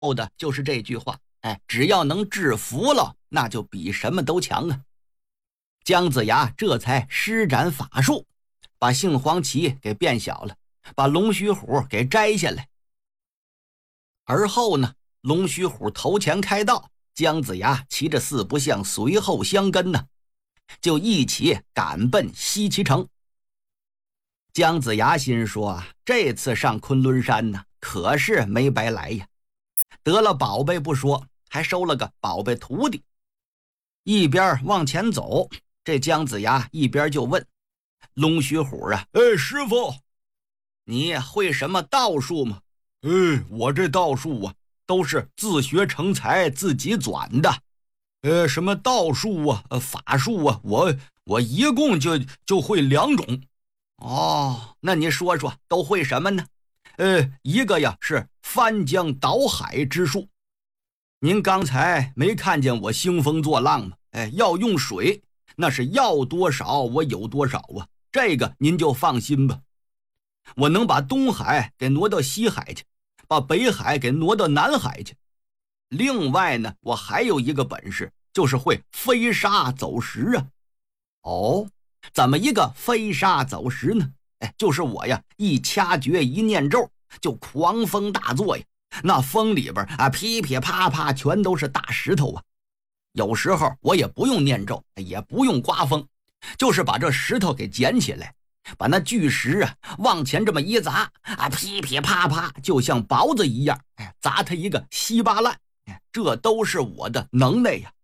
的就是这句话，只要能制服了，那就比什么都强啊。姜子牙这才施展法术，把杏黄旗给变小了，把龙须虎给摘下来。而后呢，龙须虎头前开道，姜子牙骑着四不像随后相跟呢，就一起赶奔西岐城。姜子牙心说这次上昆仑山呢，可是没白来呀，得了宝贝不说，还收了个宝贝徒弟。一边往前走，这姜子牙一边就问龙须虎啊， 师傅， 你会什么道术吗？ 我这道术啊，都是自学成才，自己转的。什么道术啊，法术啊，我一共就会2种。 那你说说都会什么呢？ 一个呀是翻江倒海之术。您刚才没看见我兴风作浪吗？要用水，那是要多少我有多少啊，这个您就放心吧。我能把东海给挪到西海去，把北海给挪到南海去。另外呢，我还有一个本事，就是会飞沙走石啊。 怎么一个飞沙走石呢？就是我呀，一掐诀一念咒，就狂风大作呀。那风里边噼噼啪啪全都是大石头啊。有时候我也不用念咒，也不用刮风，就是把这石头给捡起来，把那巨石往前这么一砸噼噼啪啪，就像雹子一样，砸它一个稀巴烂。这都是我的能耐呀。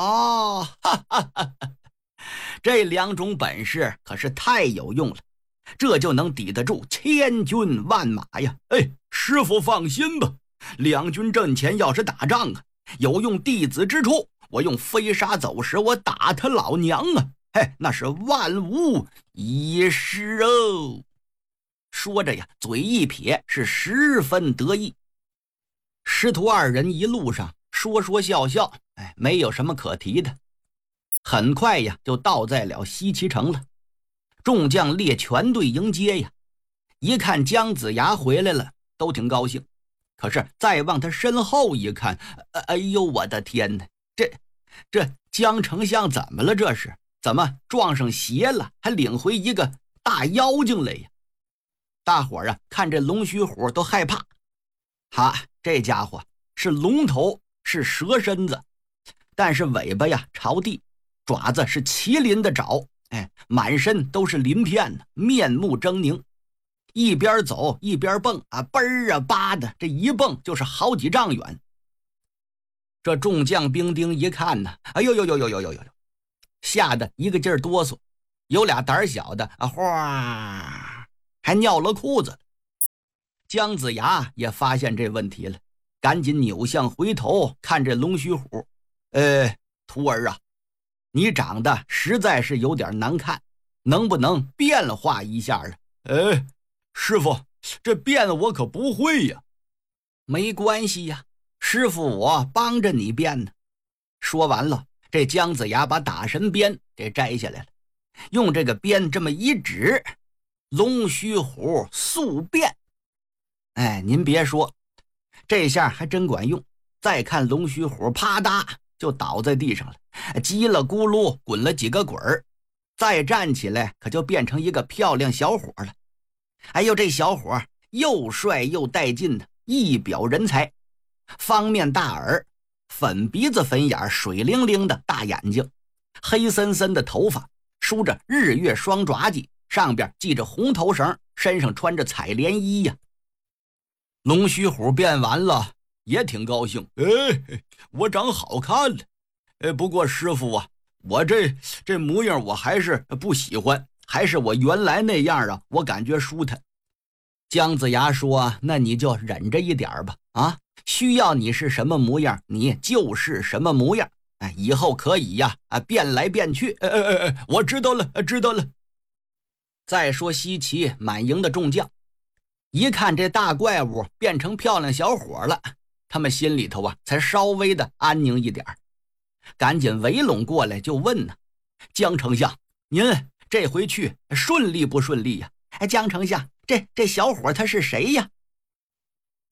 这2种本事可是太有用了，这就能抵得住千军万马呀。 师傅放心吧，2军阵前要是打仗有用弟子之处，我用飞沙走石，我打他老娘那是万无一失哦。 说着呀，嘴一撇，是十分得意。师徒2人一路上说说笑笑，没有什么可提的。很快呀，就到在了西岐城了。众将列全队迎接呀，一看姜子牙回来了，都挺高兴。可是再往他身后一看，哎呦我的天哪，这姜丞相怎么了？这是怎么撞上邪了，还领回一个大妖精来呀？大伙儿看这龙须虎都害怕。这家伙是龙头，是蛇身子，但是尾巴呀朝地，爪子是麒麟的爪，满身都是鳞片呢，面目狰狞，一边走一边蹦嘣叭的，这一蹦就是好几丈远。这众将兵丁一看呢，哎呦呦呦呦呦呦呦，吓得一个劲儿哆嗦，有俩胆小的哗还尿了裤子了。姜子牙也发现这问题了，赶紧扭向回头看这龙须虎，徒儿啊，你长得实在是有点难看，能不能变化一下啊？ 师傅，这变我可不会呀。 没关系呀，师傅我帮着你变呢。说完了，这姜子牙把打神鞭给摘下来了，用这个鞭这么一指，龙须虎速变。您别说，这下还真管用。再看龙须虎啪嗒就倒在地上了，叽了咕噜滚了几个滚儿，再站起来可就变成一个漂亮小伙了。这小伙又帅又带劲的，一表人才，方面大耳，粉鼻子粉眼，水灵灵的大眼睛，黑森森的头发，梳着日月双爪髻，上边系着红头绳，身上穿着彩莲衣呀。 龙须虎变完了也挺高兴，我长好看了。不过师傅啊，我这模样我还是不喜欢，还是我原来那样我感觉舒坦。 姜子牙说，那你就忍着一点吧，需要你是什么模样，你就是什么模样，以后可以变来变去。 我知道了，知道了。 再说西岐满营的众将一看这大怪物变成漂亮小伙了，他们心里头才稍微的安宁一点，赶紧围拢过来就问呢，姜丞相，您这回去顺利不顺利呀？姜丞相，这小伙他是谁呀？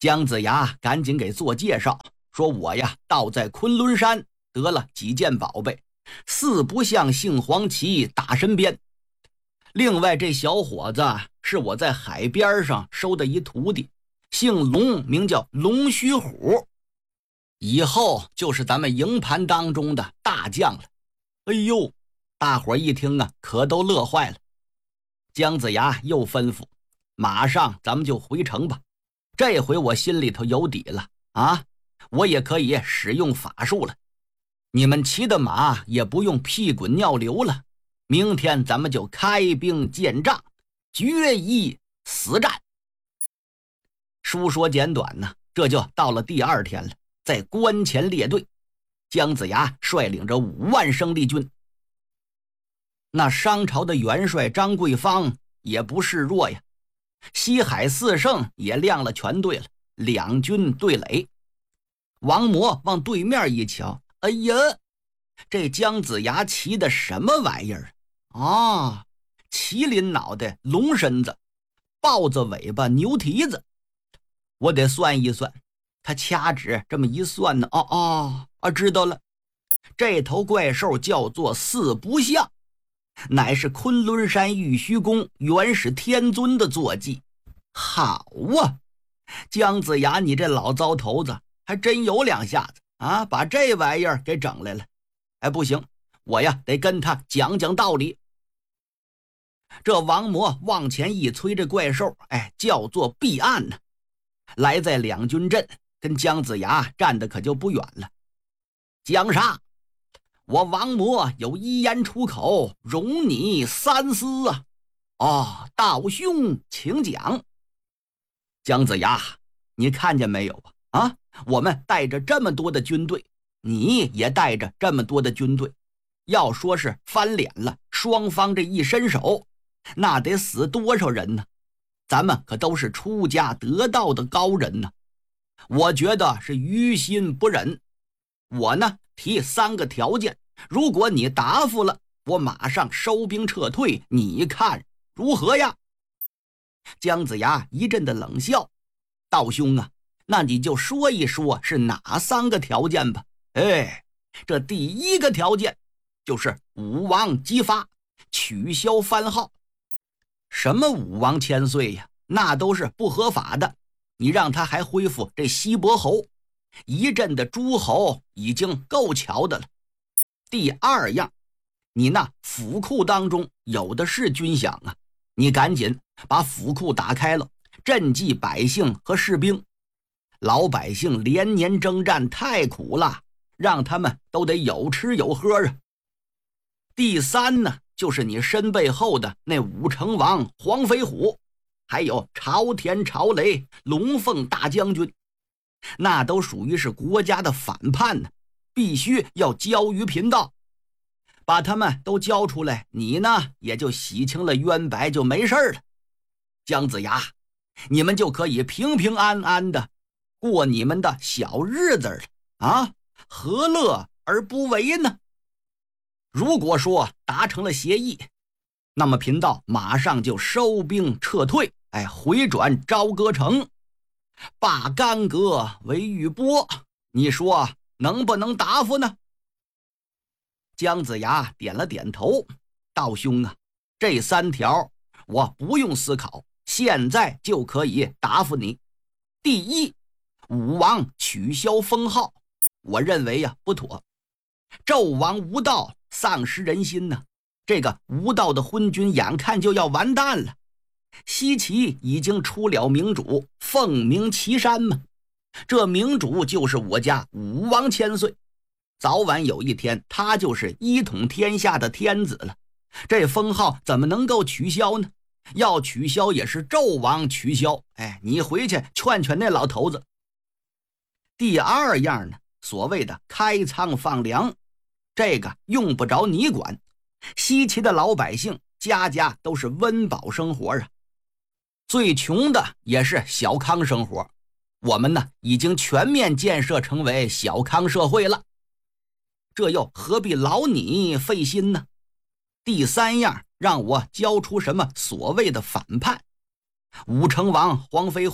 姜子牙赶紧给做介绍，说我呀倒在昆仑山得了几件宝贝，四不像杏黄旗打身边。另外这小伙子是我在海边上收的一徒弟，姓龙，名叫龙须虎，以后就是咱们营盘当中的大将了。哎呦，大伙一听啊，可都乐坏了。姜子牙又吩咐，马上咱们就回城吧，这回我心里头有底了啊，我也可以使用法术了，你们骑的马也不用屁滚尿流了，明天咱们就开兵见仗，决一死战。书说简短呢，这就到了第二天了，在关前列队，姜子牙率领着5万生力军。那商朝的元帅张桂芳也不示弱呀，西海4圣也亮了全队了，2军对垒。王模往对面一瞧，哎呀，这姜子牙骑的什么玩意儿啊？麒麟脑袋，龙身子，豹子尾巴，牛蹄子。我得算一算，他掐指这么一算呢，知道了，这头怪兽叫做四不像，乃是昆仑山玉虚宫元始天尊的坐骑。好啊，姜子牙你这老糟头子还真有2下子啊，把这玩意儿给整来了。哎，不行，我呀得跟他讲讲道理。这王模往前一催，这怪兽叫做避暗呢，来在2军阵，跟姜子牙站的可就不远了。姜杀，我王模有一言出口，容你3思啊！道兄请讲。姜子牙，你看见没有啊？我们带着这么多的军队，你也带着这么多的军队，要说是翻脸了，双方这一伸手，那得死多少人呢？咱们可都是出家得道的高人呢，我觉得是于心不忍。我呢提3个条件，如果你答复了，我马上收兵撤退，你看如何呀？姜子牙一阵的冷笑，道兄啊，那你就说一说是哪3个条件吧。这第1个条件就是武王姬发，取消番号。什么武王千岁呀，那都是不合法的，你让他还恢复这西伯侯，一阵的诸侯已经够瞧的了。第2样，你那府库当中有的是军饷啊，你赶紧把府库打开了，赈济百姓和士兵。老百姓连年征战太苦了，让他们都得有吃有喝啊。第3呢，就是你身背后的那武成王黄飞虎，还有朝田、朝雷、龙凤大将军，那都属于是国家的反叛呢，必须要交于贫道。把他们都交出来，你呢也就洗清了冤白，就没事了。姜子牙，你们就可以平平安安的过你们的小日子了啊，何乐而不为呢？如果说达成了协议，那么贫道马上就收兵撤退，回转朝歌城，罢干戈为玉帛，你说能不能答复呢？姜子牙点了点头，道兄啊，这3条我不用思考，现在就可以答复你。第1，武王取消封号，我认为呀不妥，纣王无道，丧失人心呢，这个无道的昏君眼看就要完蛋了。西岐已经出了明主，凤鸣岐山嘛，这明主就是我家武王千岁，早晚有一天他就是一统天下的天子了，这封号怎么能够取消呢？要取消也是纣王取消，你回去劝劝那老头子。第2样呢，所谓的开仓放粮，这个用不着你管，西岐的老百姓家家都是温饱生活啊，最穷的也是小康生活，我们呢已经全面建设成为小康社会了，这又何必劳你费心呢？第3样，让我交出什么所谓的反叛，武成王黄飞虎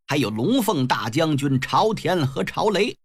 还有龙凤大将军朝田和朝雷。